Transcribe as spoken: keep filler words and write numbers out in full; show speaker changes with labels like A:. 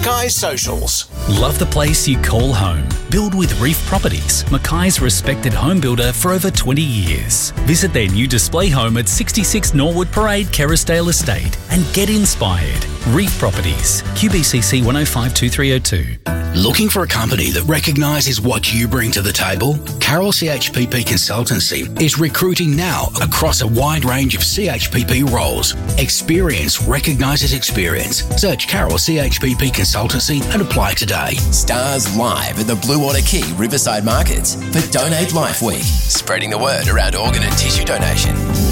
A: Mackay's socials.
B: Love the place you call home? Build with Reef Properties, Mackay's respected home builder for over twenty years. Visit their new display home at sixty-six Norwood Parade, Kerrisdale Estate and get inspired. Reef Properties, Q B C C one oh five two three oh two.
C: Looking for a company that recognises what you bring to the table? Carroll C H P P Consultancy is recruiting now across a wide range of C H P P roles. Experience recognises experience. Search Carroll C H P P Consultancy and apply today.
D: Stars live at the Blue Water Quay Riverside Markets for Donate Life Week, spreading the word around organ and tissue donation.